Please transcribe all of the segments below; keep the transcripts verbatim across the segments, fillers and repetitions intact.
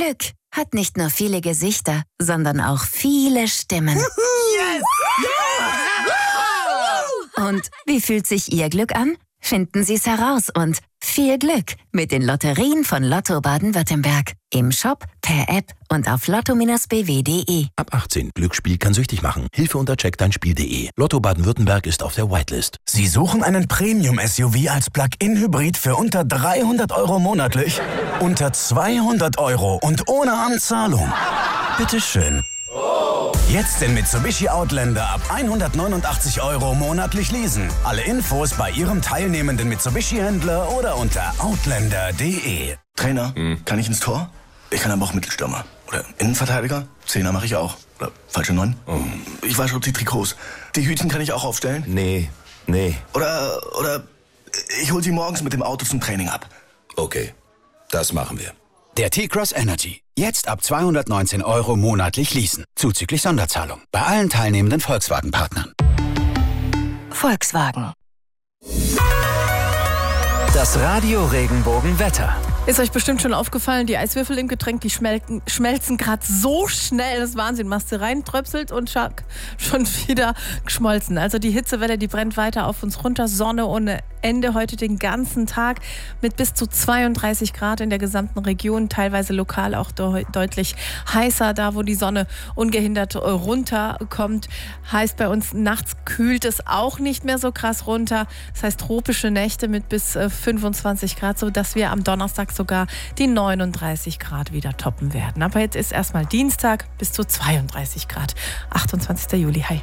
Glück hat nicht nur viele Gesichter, sondern auch viele Stimmen. Yes! Ja! Und wie fühlt sich Ihr Glück an? Finden Sie es heraus und viel Glück mit den Lotterien von Lotto Baden-Württemberg. Im Shop, per App und auf lotto Bindestrich b w punkt d e. Ab achtzehn. Glücksspiel kann süchtig machen. Hilfe unter check dein spiel punkt d e. Lotto Baden-Württemberg ist auf der Whitelist. Sie suchen einen Premium-S U V als Plug-in-Hybrid für unter dreihundert Euro monatlich? Unter zweihundert Euro und ohne Anzahlung? Bitteschön. Jetzt den Mitsubishi Outlander ab hundertneunundachtzig Euro monatlich leasen. Alle Infos bei Ihrem teilnehmenden Mitsubishi-Händler oder unter outlander punkt d e. Trainer, hm. kann ich ins Tor? Ich kann aber auch Mittelstürmer. Oder Innenverteidiger? Zehner mache ich auch. Oder falsche Neun? Oh. Ich wasche die Trikots. Die Hütchen kann ich auch aufstellen? Nee, nee. Oder, oder ich hole sie morgens mit dem Auto zum Training ab. Okay, das machen wir. Der T-Cross Energy. Jetzt ab zweihundertneunzehn Euro monatlich leasen. Zuzüglich Sonderzahlung. Bei allen teilnehmenden Volkswagen-Partnern. Volkswagen. Das Radio Regenbogen Wetter. Ist euch bestimmt schon aufgefallen, die Eiswürfel im Getränk, die schmelzen, schmelzen gerade so schnell. Das ist Wahnsinn. Machst du rein, tröpselt und schack, schon wieder geschmolzen. Also die Hitzewelle, die brennt weiter auf uns runter. Sonne ohne Ende heute den ganzen Tag mit bis zu zweiunddreißig Grad in der gesamten Region. Teilweise lokal auch de- deutlich heißer, da wo die Sonne ungehindert runterkommt. Heißt bei uns, nachts kühlt es auch nicht mehr so krass runter. Das heißt tropische Nächte mit bis äh, fünfundzwanzig Grad, sodass wir am Donnerstag sogar die neununddreißig Grad wieder toppen werden. Aber jetzt ist erstmal Dienstag bis zu zweiunddreißig Grad. achtundzwanzigster Juli. Hi.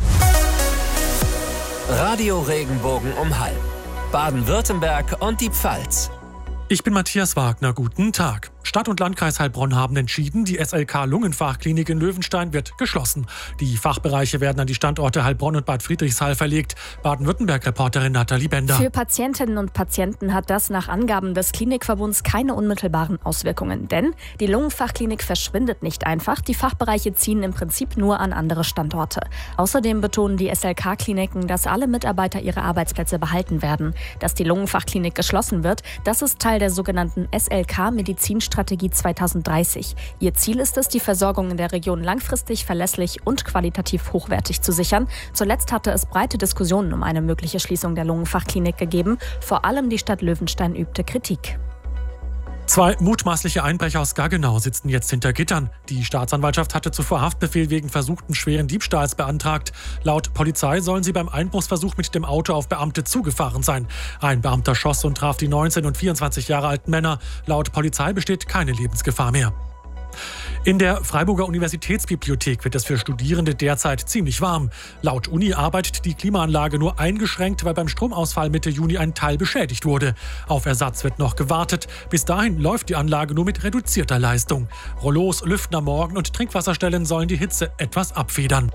Radio Regenbogen um Halm. Baden-Württemberg und die Pfalz. Ich bin Matthias Wagner, guten Tag. Stadt und Landkreis Heilbronn haben entschieden, die S L K Lungenfachklinik in Löwenstein wird geschlossen. Die Fachbereiche werden an die Standorte Heilbronn und Bad Friedrichshall verlegt. Baden-Württemberg-Reporterin Nathalie Bender. Für Patientinnen und Patienten hat das nach Angaben des Klinikverbunds keine unmittelbaren Auswirkungen. Denn die Lungenfachklinik verschwindet nicht einfach. Die Fachbereiche ziehen im Prinzip nur an andere Standorte. Außerdem betonen die S L K-Kliniken, dass alle Mitarbeiter ihre Arbeitsplätze behalten werden. Dass die Lungenfachklinik geschlossen wird, das ist Teil der sogenannten S L K-Medizinstrategie zweitausenddreißig. Ihr Ziel ist es, die Versorgung in der Region langfristig, verlässlich und qualitativ hochwertig zu sichern. Zuletzt hatte es breite Diskussionen um eine mögliche Schließung der Lungenfachklinik gegeben. Vor allem die Stadt Löwenstein übte Kritik. Zwei mutmaßliche Einbrecher aus Gaggenau sitzen jetzt hinter Gittern. Die Staatsanwaltschaft hatte zuvor Haftbefehl wegen versuchten schweren Diebstahls beantragt. Laut Polizei sollen sie beim Einbruchsversuch mit dem Auto auf Beamte zugefahren sein. Ein Beamter schoss und traf die neunzehn und vierundzwanzig Jahre alten Männer. Laut Polizei besteht keine Lebensgefahr mehr. In der Freiburger Universitätsbibliothek wird es für Studierende derzeit ziemlich warm. Laut Uni arbeitet die Klimaanlage nur eingeschränkt, weil beim Stromausfall Mitte Juni ein Teil beschädigt wurde. Auf Ersatz wird noch gewartet. Bis dahin läuft die Anlage nur mit reduzierter Leistung. Rollos, Lüften am Morgen und Trinkwasserstellen sollen die Hitze etwas abfedern.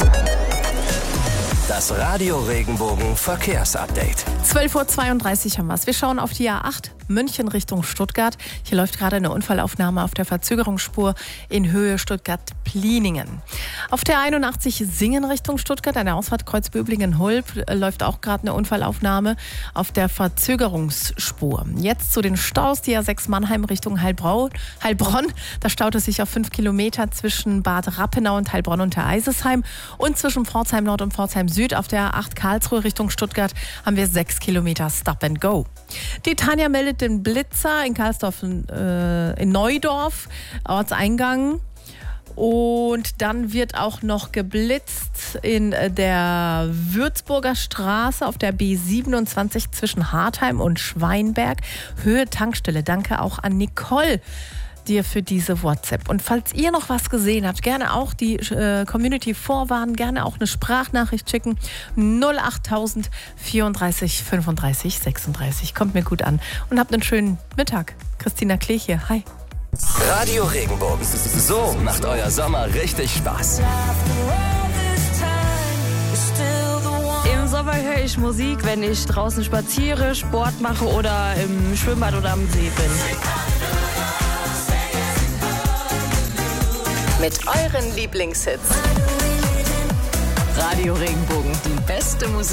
Das Radio Regenbogen Verkehrsupdate. zwölf Uhr zweiunddreißig haben wir es. Wir schauen auf die A acht, München Richtung Stuttgart. Hier läuft gerade eine Unfallaufnahme auf der Verzögerungsspur in Höhe Stuttgart-Pliningen. Auf der einundachtzig Singen Richtung Stuttgart, eine Ausfahrt Kreuz Böblingen-Hulb, läuft auch gerade eine Unfallaufnahme auf der Verzögerungsspur. Jetzt zu den Staus, die A sechs Mannheim Richtung Heilbronn. Heilbronn, da staut es sich auf fünf Kilometer zwischen Bad Rappenau und Heilbronn unter Eisesheim und zwischen Pforzheim Nord und Pforzheim Süd auf der A acht Karlsruhe Richtung Stuttgart haben wir sechs Kilometer Stop and Go. Die Tanja meldet den Blitzer in Karlsdorf, äh, in Neudorf, Ortseingang. Und dann wird auch noch geblitzt in der Würzburger Straße auf der B siebenundzwanzig zwischen Hartheim und Schweinberg. Höhe Tankstelle. Danke auch an Nicole dir für diese WhatsApp. Und falls ihr noch was gesehen habt, gerne auch die äh, Community vorwarnen, gerne auch eine Sprachnachricht schicken. null achttausend vierunddreißig fünfunddreißig sechsunddreißig. Kommt mir gut an. Und habt einen schönen Mittag. Christina Klee hier. Hi. Radio Regenbogen. So macht euer Sommer richtig Spaß. Im Sommer höre ich Musik, wenn ich draußen spaziere, Sport mache oder im Schwimmbad oder am See bin. Mit euren Lieblingshits. Radio Regenbogen, die beste Musik.